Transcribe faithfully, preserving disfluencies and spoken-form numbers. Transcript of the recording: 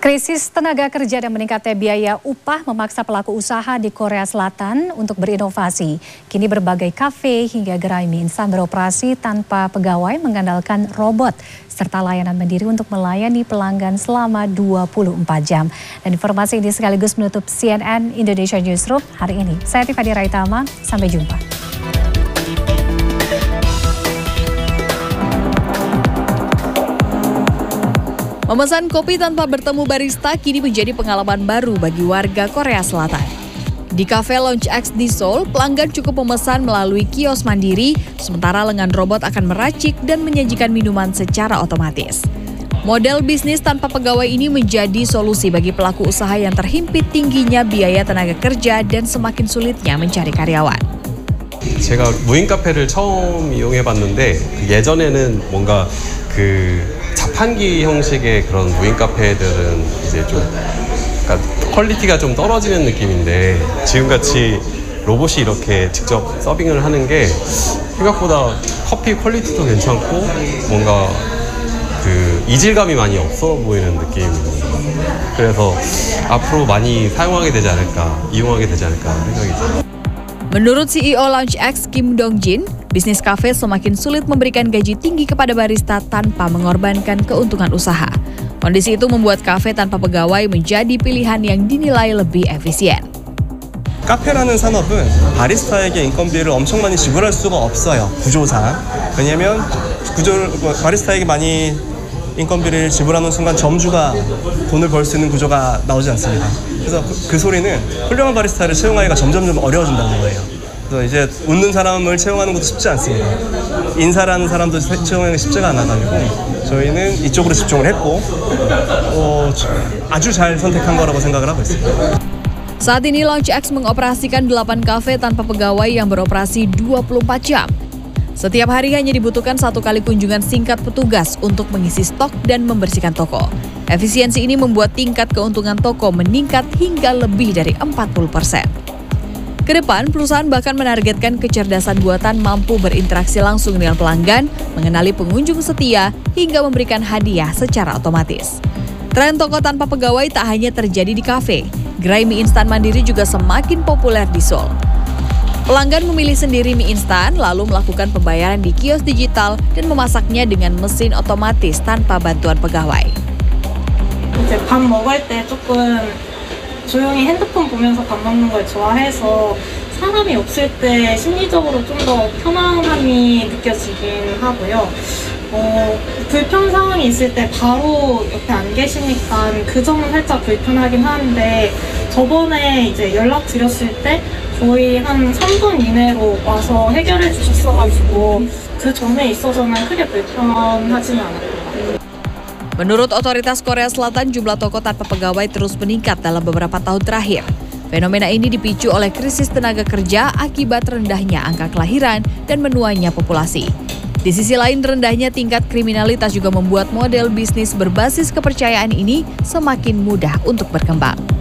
Krisis tenaga kerja dan meningkatnya biaya upah memaksa pelaku usaha di Korea Selatan untuk berinovasi. Kini berbagai kafe hingga gerai mie instan beroperasi tanpa pegawai mengandalkan robot serta layanan mandiri untuk melayani pelanggan selama dua puluh empat jam. Dan informasi ini sekaligus menutup C N N Indonesia Newsroom hari ini. Saya Tiffany Raitama, sampai jumpa. Memesan kopi tanpa bertemu barista kini menjadi pengalaman baru bagi warga Korea Selatan. Di Cafe Lounge X di Seoul, pelanggan cukup memesan melalui kios mandiri, sementara lengan robot akan meracik dan menyajikan minuman secara otomatis. Model bisnis tanpa pegawai ini menjadi solusi bagi pelaku usaha yang terhimpit tingginya biaya tenaga kerja dan semakin sulitnya mencari karyawan. 제가 무인 카페를 처음 이용해봤는데 예전에는 뭔가 그 자판기 형식의 그런 무인 카페들은 이제 좀 그러니까 퀄리티가 좀 떨어지는 느낌인데 지금같이 로봇이 이렇게 직접 서빙을 하는 게 생각보다 커피 퀄리티도 괜찮고 뭔가 그 이질감이 많이 없어 보이는 느낌입니다. 그래서 앞으로 많이 사용하게 되지 않을까, 이용하게 되지 않을까 생각이 듭니다. Menurut C E O Lounge X Kim Dong-jin, bisnis kafe semakin sulit memberikan gaji tinggi kepada barista tanpa mengorbankan keuntungan usaha. Kondisi itu membuat kafe tanpa pegawai menjadi pilihan yang dinilai lebih efisien. 카페라는 산업은 바리스타에게 인건비를 엄청 많이 지불할 수가 없어요, 구조상. 왜냐면 구조, 바리스타에게 많이 인건비를 지불하는 순간 점주가 돈을 벌 수 있는 구조가 나오지 않습니다. 그래서 그, 그 소리는 훌륭한 바리스타를 채용하기가 점점점 어려워진다는 거예요. 그래서 이제 웃는 사람을 채용하는 것도 쉽지 않습니다. 인사라는 사람도 채용하기 쉽지가 않아가지고 저희는 이쪽으로 집중을 했고 어, 아주 잘 선택한 거라고 생각을 하고 있습니다. Saat ini Lounge X mengoperasikan delapan kafe tanpa pegawai yang beroperasi dua puluh empat jam. Setiap hari hanya dibutuhkan satu kali kunjungan singkat petugas untuk mengisi stok dan membersihkan toko. Efisiensi ini membuat tingkat keuntungan toko meningkat hingga lebih dari empat puluh persen. Kedepan, perusahaan bahkan menargetkan kecerdasan buatan mampu berinteraksi langsung dengan pelanggan, mengenali pengunjung setia, hingga memberikan hadiah secara otomatis. Tren toko tanpa pegawai tak hanya terjadi di kafe. Gerai mie instan mandiri juga semakin populer di Seoul. Pelanggan memilih sendiri mie instan, lalu melakukan pembayaran di kios digital dan memasaknya dengan mesin otomatis tanpa bantuan pegawai. 이제 밥 먹을 때 조금 조용히 핸드폰 보면서 밥 먹는 걸 좋아해서 사람이 없을 때 심리적으로 좀 더 편안함이 느껴지긴 하고요. 어, 불편 상황이 있을 때 바로 옆에 안 계시니까 그 점은 살짝 불편하긴 하는데 저번에 이제 연락 드렸을 때 거의 한 삼 분 이내로 와서 해결해 주셨어가지고 그 전에 있어서는 크게 불편하지는 않았어요. Menurut otoritas Korea Selatan, jumlah toko tanpa pegawai terus meningkat dalam beberapa tahun terakhir. Fenomena ini dipicu oleh krisis tenaga kerja akibat rendahnya angka kelahiran dan menuanya populasi. Di sisi lain, rendahnya tingkat kriminalitas juga membuat model bisnis berbasis kepercayaan ini semakin mudah untuk berkembang.